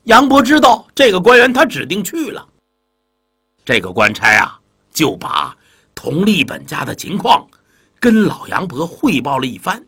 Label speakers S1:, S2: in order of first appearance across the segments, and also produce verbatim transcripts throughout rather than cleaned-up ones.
S1: 杨伯知道这个官员他指定去了，这个官差啊就把佟立本家的情况跟老杨伯汇报了一番。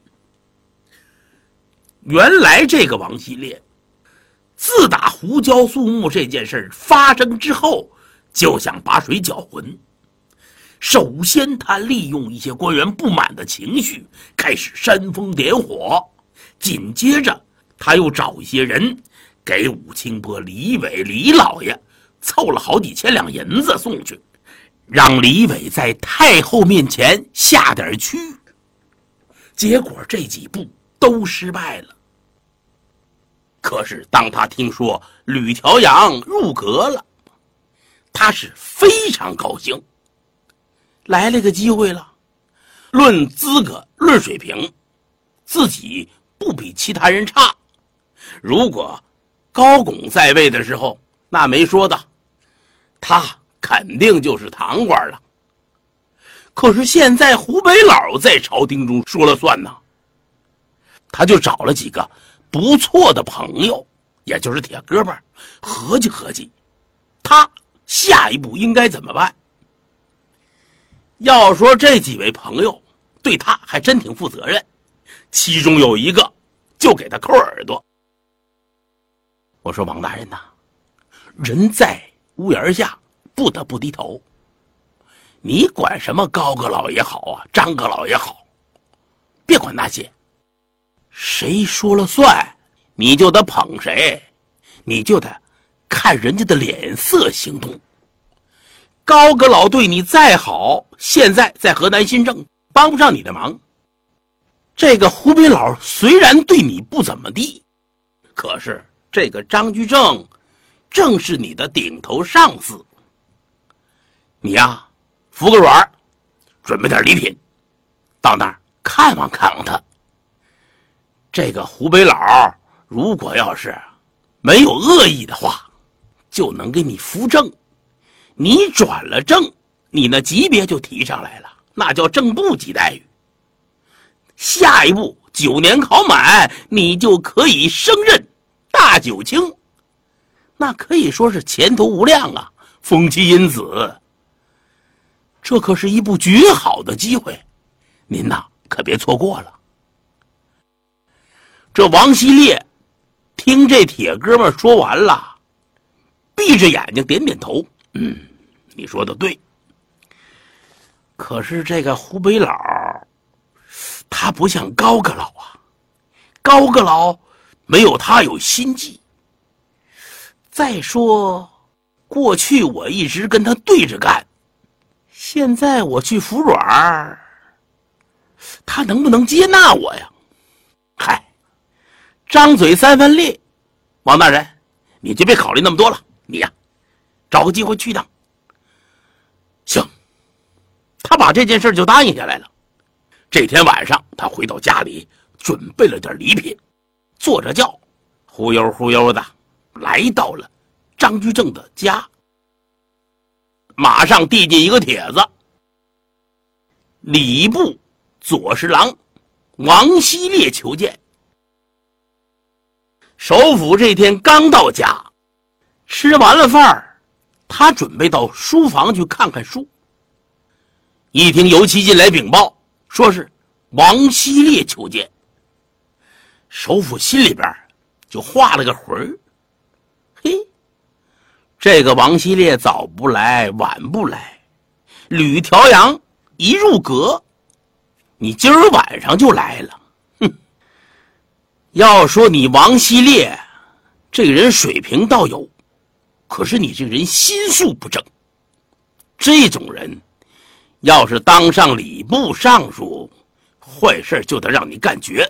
S1: 原来这个王希烈自打胡椒素木这件事发生之后，就想把水搅浑。首先他利用一些官员不满的情绪开始煽风点火，紧接着他又找一些人给武清波李伟李老爷凑了好几千两银子送去，让李伟在太后面前下点屈。结果这几步都失败了。可是当他听说吕调阳入阁了，他是非常高兴，来了个机会了。论资格论水平，自己不比其他人差。如果高拱在位的时候，那没说的，他肯定就是堂官了。可是现在湖北佬在朝廷中说了算呢，他就找了几个不错的朋友，也就是铁胳膊，合计合计他下一步应该怎么办。要说这几位朋友对他还真挺负责任，其中有一个就给他抠耳朵。我说王大人呐，人在屋檐下不得不低头，你管什么高阁老也好啊，张阁老也好，别管那些，谁说了算你就得捧谁，你就得看人家的脸色行动。高阁老对你再好，现在在河南新政帮不上你的忙。这个湖北佬虽然对你不怎么地，可是这个张居正正是你的顶头上司。你呀服个软，准备点礼品，到那儿看望看望他。这个湖北佬如果要是没有恶意的话，就能给你扶正。你转了正，你那级别就提上来了，那叫正部级待遇。下一步九年考满，你就可以升任大九卿，那可以说是前途无量啊，封其因子。这可是一部绝好的机会，您呐可别错过了。这王希烈听这铁哥们说完了，闭着眼睛点点头，嗯，你说的对。可是这个湖北佬他不像高阁老啊，高阁老没有他有心计。再说过去我一直跟他对着干，现在我去服软，他能不能接纳我呀？嗨，张嘴三分裂，王大人你就别考虑那么多了，你呀找个机会去趟。行，他把这件事就答应下来了。这天晚上他回到家里准备了点礼品，坐着轿忽悠忽悠的来到了张居正的家，马上递进一个帖子：礼部左侍郎王希烈求见。首府这天刚到家，吃完了饭，他准备到书房去看看书。一听尤其进来禀报，说是王希烈求见，首府心里边就画了个魂儿。嘿，这个王希烈早不来晚不来，吕调阳一入阁，你今儿晚上就来了。哼，要说你王希烈这个人水平倒有，可是你这个人心术不正。这种人要是当上礼部尚书，坏事就得让你干绝。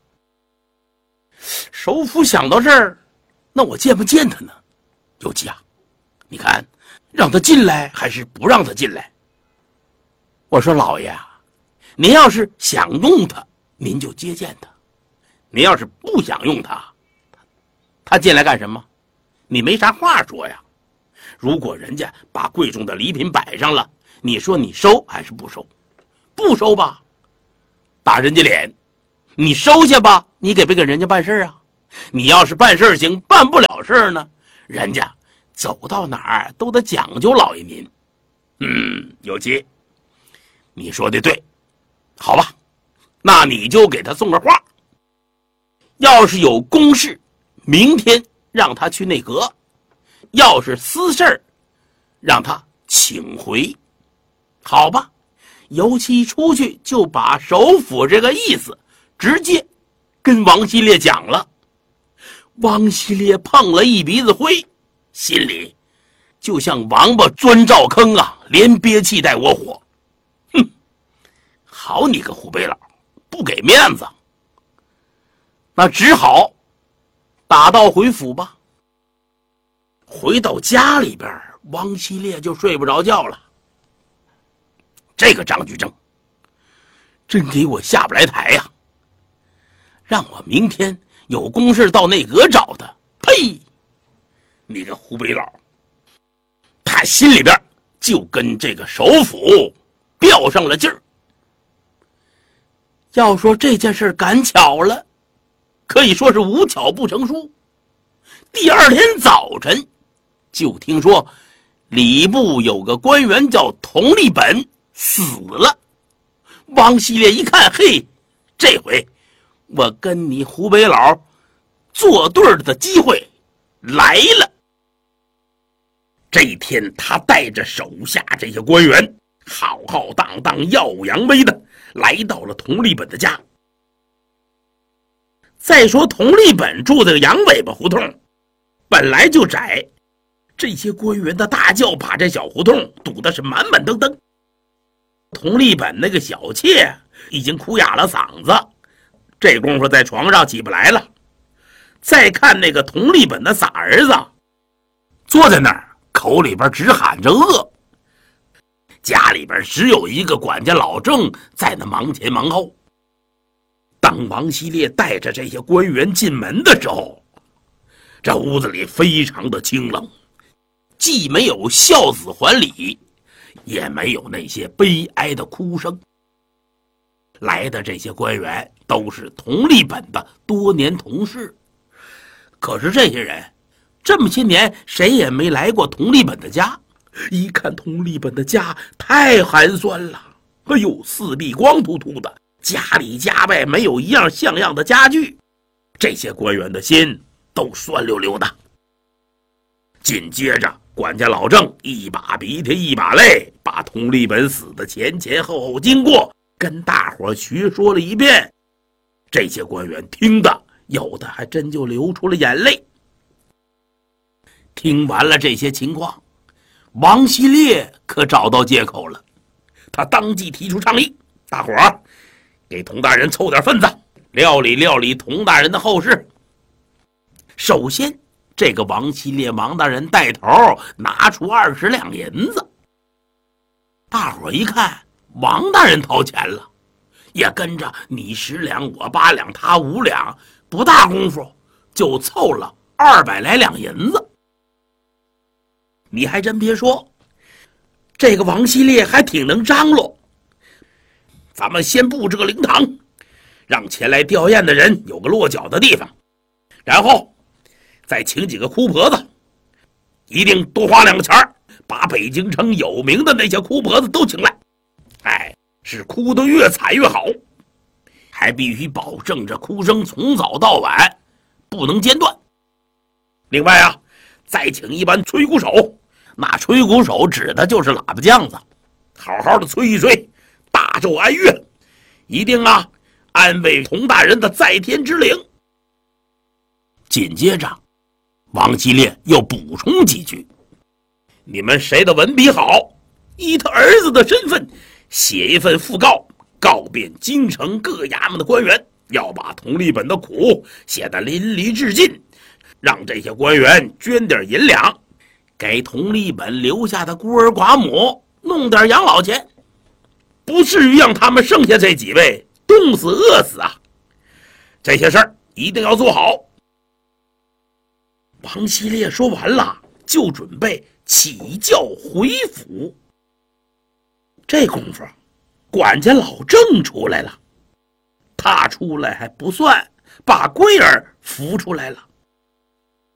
S1: 首府想到这儿，那我见不见他呢？尤其啊，你看让他进来还是不让他进来？我说老爷啊，您要是想用他，您就接见他；您要是不想用他，他进来干什么？你没啥话说呀。如果人家把贵重的礼品摆上了，你说你收还是不收？不收吧，打人家脸；你收下吧，你给不给人家办事啊？ 你要是办事情办不了事呢，人家走到哪儿都得讲究老爷您。嗯，有吉，你说的对，好吧，那你就给他送个话，要是有公事，明天让他去内阁；要是私事儿，让他请回，好吧？尤其出去就把首府这个意思直接跟王希烈讲了。王希烈碰了一鼻子灰，心里就像王八钻灶坑啊，连憋气带窝火。哼，好你个湖北佬，不给面子，那只好打道回府吧。回到家里边，王希烈就睡不着觉了。这个张居正真给我下不来台呀、啊！让我明天有公事到内阁找他，呸！你个湖北佬，他心里边就跟这个首府飙上了劲儿。要说这件事赶巧了，可以说是无巧不成书。第二天早晨，就听说礼部有个官员叫佟立本死了。王希烈一看，嘿，这回我跟你湖北佬作对的机会来了。这一天，他带着手下这些官员，浩浩荡荡、耀武扬威的来到了佟立本的家。再说佟立本住在羊尾巴胡同，本来就窄，这些官员的大叫把这小胡同堵得是满满登登。佟立本那个小妾已经哭哑了嗓子，这功夫在床上起不来了。再看那个佟立本的傻儿子坐在那儿，口里边直喊着饿。家里边只有一个管家老郑在那忙前忙后。当王希烈带着这些官员进门的时候，这屋子里非常的清冷，既没有孝子还礼，也没有那些悲哀的哭声。来的这些官员都是佟立本的多年同事，可是这些人这么些年谁也没来过佟立本的家。一看佟立本的家太寒酸了，哎呦，四壁光秃秃的，家里家外没有一样像样的家具，这些官员的心都酸溜溜的。紧接着管家老郑一把鼻涕一把泪，把佟立本死的前前后后经过跟大伙学说了一遍。这些官员听的有的还真就流出了眼泪。听完了这些情况，王希烈可找到借口了，他当即提出倡议，大伙儿给佟大人凑点份子，料理料理佟大人的后事。首先这个王希烈王大人带头拿出二十两银子，大伙一看王大人掏钱了，也跟着你十两我八两他五两，不大功夫就凑了二百来两银子。你还真别说，这个王希烈还挺能张罗。咱们先布置个灵堂，让前来吊唁的人有个落脚的地方，然后再请几个哭婆子，一定多花两个钱儿，把北京城有名的那些哭婆子都请来。哎，是哭得越惨越好，还必须保证这哭声从早到晚不能间断。另外啊，再请一班吹鼓手，那吹鼓手指的就是喇叭匠子，好好的吹一吹，大奏哀乐，一定啊安慰佟大人的在天之灵。紧接着王希烈又补充几句，你们谁的文笔好，以他儿子的身份写一份讣告，告遍京城各衙门的官员，要把佟立本的苦写得淋漓致尽，让这些官员捐点银两，给佟立本留下的孤儿寡母弄点养老钱，不至于让他们剩下这几位冻死饿死啊！这些事儿一定要做好。王希烈说完了，就准备起轿回府。这功夫，管家老郑出来了。他出来还不算， 把桂儿扶出来了。